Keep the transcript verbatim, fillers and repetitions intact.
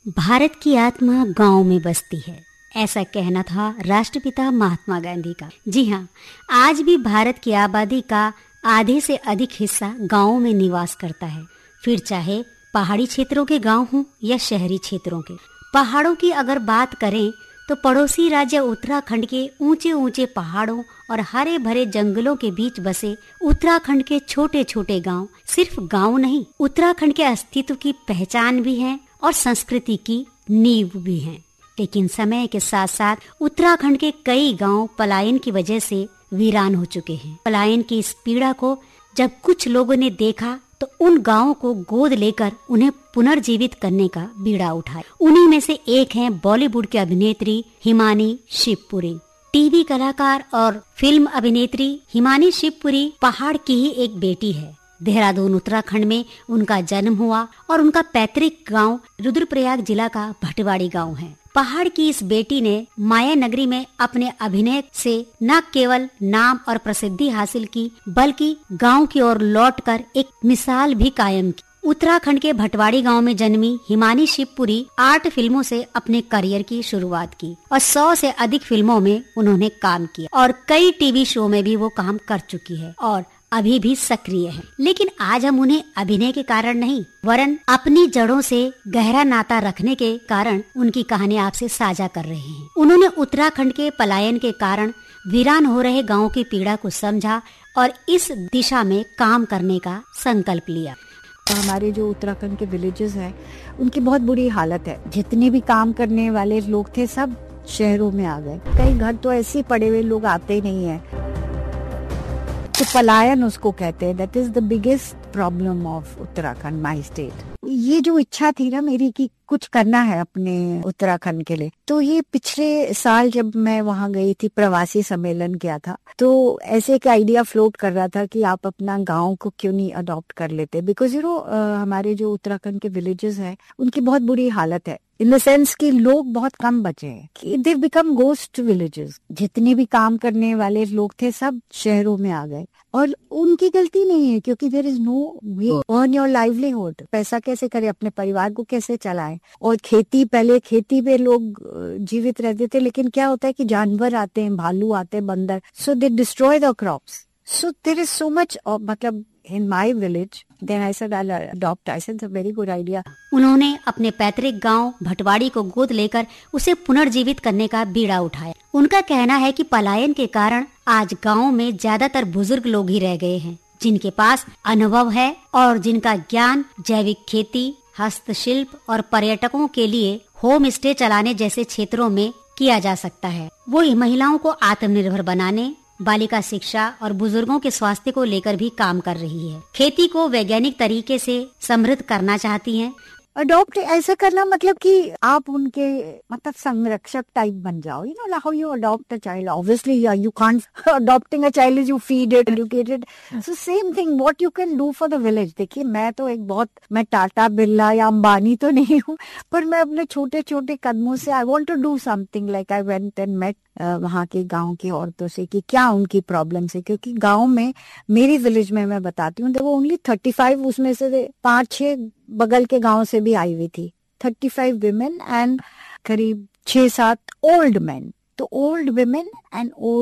भारत की आत्मा गांव में बसती है, ऐसा कहना था राष्ट्रपिता महात्मा गांधी का। जी हाँ, आज भी भारत की आबादी का आधे से अधिक हिस्सा गांवों में निवास करता है, फिर चाहे पहाड़ी क्षेत्रों के गांव हों या शहरी क्षेत्रों के। पहाड़ों की अगर बात करें तो पड़ोसी राज्य उत्तराखंड के ऊंचे ऊंचे पहाड़ों और हरे भरे जंगलों के बीच बसे उत्तराखंड के छोटे छोटे गांव सिर्फ गांव नहीं, उत्तराखंड के अस्तित्व की पहचान भी हैं और संस्कृति की नींव भी हैं। लेकिन समय के साथ साथ उत्तराखंड के कई गांव पलायन की वजह से वीरान हो चुके हैं। पलायन की इस पीड़ा को जब कुछ लोगों ने देखा तो उन गांवों को गोद लेकर उन्हें पुनर्जीवित करने का बीड़ा उठाया। उन्हीं में से एक हैं बॉलीवुड की अभिनेत्री हिमानी शिवपुरी। टीवी कलाकार और फिल्म अभिनेत्री हिमानी शिवपुरी पहाड़ की ही एक बेटी है। देहरादून उत्तराखंड में उनका जन्म हुआ और उनका पैतृक गांव रुद्रप्रयाग जिला का भटवाड़ी गांव है। पहाड़ की इस बेटी ने माया नगरी में अपने अभिनय से न केवल नाम और प्रसिद्धि हासिल की, बल्कि गांव की ओर लौटकर एक मिसाल भी कायम की। उत्तराखंड के भटवाड़ी गांव में जन्मी हिमानी शिवपुरी आठ फिल्मों से अपने करियर की शुरुआत की और सौ से अधिक फिल्मों में उन्होंने काम किया और कई टीवी शो में भी वो काम कर चुकी है और अभी भी सक्रिय है। लेकिन आज हम उन्हें अभिनय के कारण नहीं, वरन अपनी जड़ों से गहरा नाता रखने के कारण उनकी कहानी आपसे साझा कर रहे हैं। उन्होंने उत्तराखंड के पलायन के कारण वीरान हो रहे गांवों की पीड़ा को समझा और इस दिशा में काम करने का संकल्प लिया। हमारे जो उत्तराखंड के विलेजेस हैं, उनकी बहुत बुरी हालत है। जितने भी काम करने वाले लोग थे सब शहरों में आ गए। कई घर तो ऐसे पड़े हुए, लोग आते ही नहीं है। तो पलायन उसको कहते हैं। That is the biggest problem of Uttarakhand, my state. ये जो इच्छा थी ना मेरी कि कुछ करना है अपने उत्तराखंड के लिए, तो ये पिछले साल जब मैं वहाँ गई थी, प्रवासी सम्मेलन किया था, तो ऐसे एक आइडिया फ्लोट कर रहा था कि आप अपना गांव को क्यों नहीं अडॉप्ट कर लेते। बिकॉज यू नो हमारे जो उत्तराखंड के विलेजेस हैं, उनकी बहुत बुरी हालत है, इन द सेंस कि लोग बहुत कम बचे हैं। They become ghost villages. जितने भी काम करने वाले लोग थे सब शहरों में आ गए और उनकी गलती नहीं है, क्योंकि there is no way earn your livelihood. पैसा कैसे करें, अपने परिवार को कैसे चलाएं। और खेती, पहले खेती पे लोग जीवित रहते थे, लेकिन क्या होता है कि जानवर आते हैं, भालू आते हैं, बंदर, सो दे destroy the crops. So there is so much, मतलब in my village, then I said I'll adopt. I said it's a very good idea. उन्होंने अपने पैतृक गांव भटवाड़ी को गोद लेकर उसे पुनर्जीवित करने का बीड़ा उठाया। उनका कहना है कि पलायन के कारण आज गांव में ज्यादातर बुजुर्ग लोग ही रह गए हैं, जिनके पास अनुभव है और जिनका ज्ञान जैविक खेती, हस्तशिल्प और पर्यटकों के लिए होम स्टे चलाने जैसे क्षेत्रों में किया जा सकता है। वो महिलाओं को आत्मनिर्भर बनाने, बालिका शिक्षा और बुजुर्गों के स्वास्थ्य को लेकर भी काम कर रही है। खेती को वैज्ञानिक तरीके से समृद्ध करना चाहती हैं। अडॉप्ट ऐसा करना मतलब कि आप उनके मतलब संरक्षक टाइप बन जाओ। You know how you adopt a child, obviously you can't adopting a child is you feed it, educated. So same thing what you can do for the village. देखिए, मैं तो एक बहुत, मैं टाटा बिरला या अंबानी तो नहीं हूँ, पर मैं अपने छोटे छोटे कदमों से I want to do something. Like I went and met वहाँ के गांव की औरतों से कि क्या उनकी प्रॉब्लम्स है, क्योंकि गांव में, मेरी विलेज में मैं बताती हूँ, वो ओनली थर्टी फाइव, उसमें से पांच छह बगल के गांव से भी आई हुई थी। थर्टी फाइव विमेन एंड करीब छह सात ओल्ड मैन। तो ओल्ड विमेन एंड ओल्ड